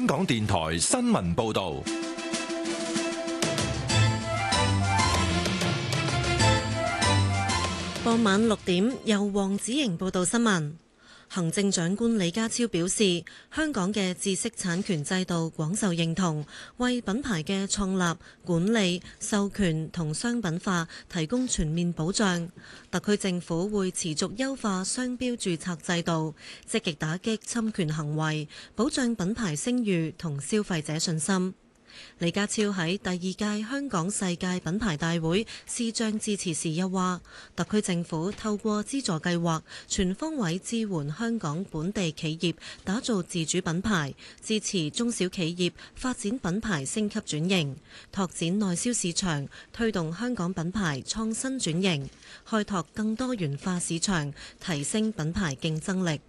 香港電台新聞報道。 傍晚6點，由黃子瑩報道新聞。行政長官李家超表示，香港嘅知識產權制度廣受認同，為品牌嘅創立、管理、授權同商品化提供全面保障。特區政府會持續優化商標註冊制度，積極打擊侵權行為，保障品牌聲譽同消費者信心。李家超喺第2屆香港世界品牌大會視像致辭時又話，特區政府透過資助計劃，全方位支援香港本地企業打造自主品牌，支持中小企業發展品牌升級轉型，拓展內銷市場，推動香港品牌創新轉型，開拓更多元化市場，提升品牌競爭力。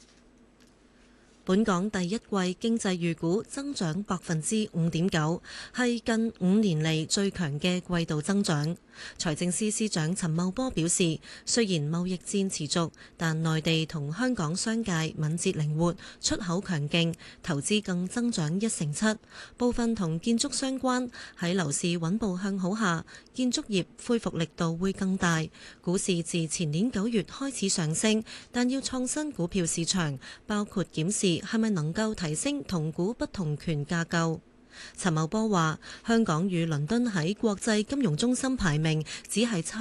本港第一季經濟預估增長5.9%，係近5年嚟最強嘅季度增長。財政司司長陳茂波表示，雖然貿易戰持續，但內地同香港商界敏捷靈活，出口強勁，投資更增長7%，部分同建築相關。喺樓市穩步向好下，建築業恢復力度會更大。股市自前年9月開始上升，但要創新股票市場，包括檢視係咪能夠提升同股不同權架構。陳茂波話：香港與倫敦喺國際金融中心排名只係差